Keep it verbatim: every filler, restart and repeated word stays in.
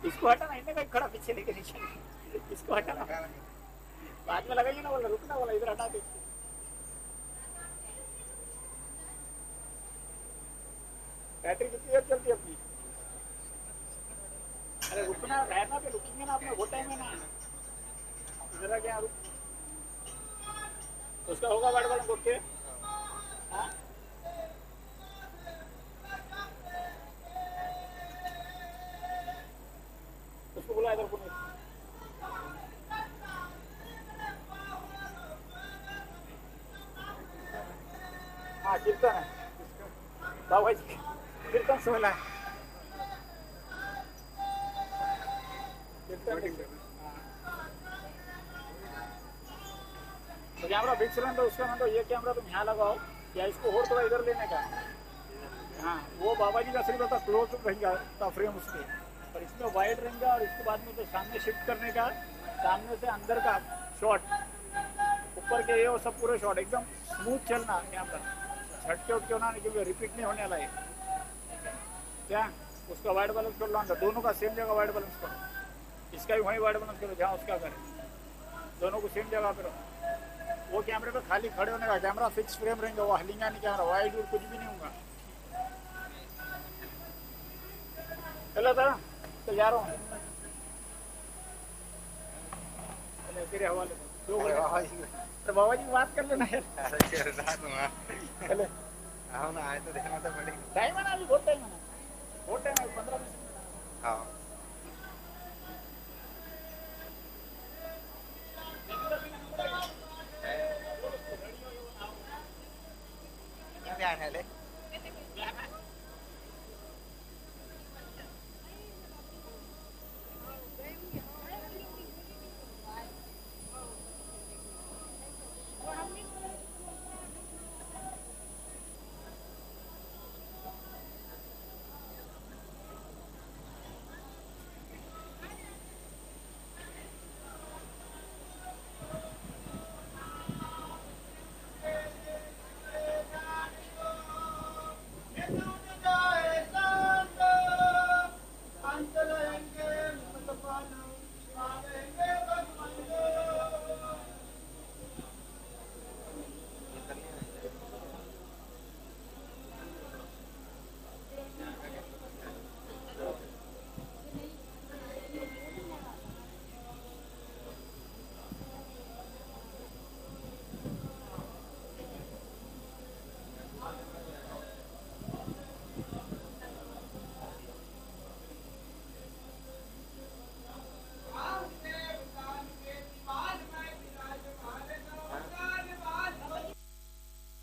इसको हटाना, इन्हें कहीं खड़ा पीछे लेके नीचे, इसको हटाना, बाद में लगाइए ना, बोला रुकना, बोला इधर हटा दे। बैटरी कितनी देर चलती है अपनी? अरे रुकना, रहना पे रुकेंगे ना अपने, वो टाइम है ना, जरा क्या रुक, उसका होगा गाड़ी वाले को के, हाँ उसको बोला इधर को नहीं। हाँ कीर्तन है बाबा जी, कीर्तन सुनना है, कीर्तन। तो कैमरा फिक्स रहता है उसका, मतलब ये कैमरा तुम यहाँ लगाओ या इसको और थोड़ा इधर लेने का। हाँ वो बाबा जी का सिर्फ होता क्लोज रहेगा फ्रेम उसके, और इसमें वाइड रहेगा, और इसके बाद में तो सामने शिफ्ट करने का, सामने से अंदर का शॉट, ऊपर के ये वो सब पूरे शॉट एकदम स्मूथ चलना कैमरा, झटके उटके होना नहीं, क्योंकि रिपीट नहीं होने वाला है। क्या उसका वाइड बैलेंस कर लो, दोनों का सेम जगह वाइड बैलेंस करो, इसका भी वहीं वाइड बैलेंस करो जहाँ उसका करे, दोनों को सेम जगह करो। वो कैमरे पे खाली खड़े होने का, कैमरा फिक्स फ्रेम रहेंगे, वो हलेगा नहीं कैमरा, वाइड कुछ भी नहीं होगा। चलो था तो जा रहा हूँ तेरे हवाले दो तो बाबा जी बात कर लेना यार। चले आओ ना, आए तो देखना तो पड़ेगा। टाइम है ना, अभी बहुत टाइम है ना, बहुत टाइम है, पंद्रह बीस मिनट। हाँ ध्यान है ले Angela and Ken,